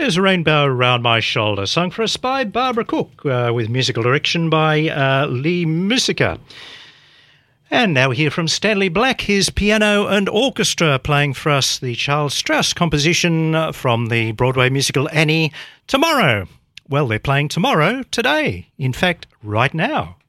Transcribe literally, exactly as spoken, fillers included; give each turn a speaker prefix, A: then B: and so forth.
A: There's a Rainbow Around My Shoulder, sung for us by Barbara Cook, uh, with musical direction by uh, Lee Musica. And now we hear from Stanley Black, his piano and orchestra, playing for us the Charles Strauss composition from the Broadway musical Annie, Tomorrow. Well, they're playing tomorrow, today, in fact, right now.